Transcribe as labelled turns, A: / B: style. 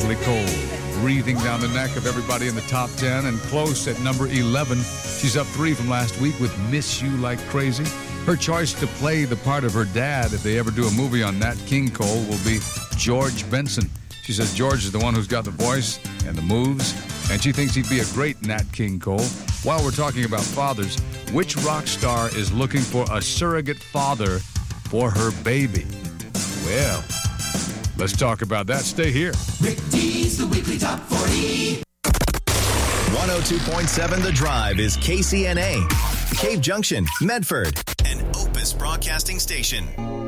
A: Natalie Cole, breathing down the neck of everybody in the top 10 and close at number 11. She's up 3 from last week with Miss You Like Crazy. Her choice to play the part of her dad if they ever do a movie on Nat King Cole will be George Benson. She says George is the one who's got the voice and the moves, and she thinks he'd be a great Nat King Cole. While we're talking about fathers, which rock star is looking for a surrogate father for her baby? Well, let's talk about that. Stay here.
B: Rick D's the Weekly Top 40.
C: 102.7 The Drive is KCNA, Cave Junction, Medford, an Opus Broadcasting Station.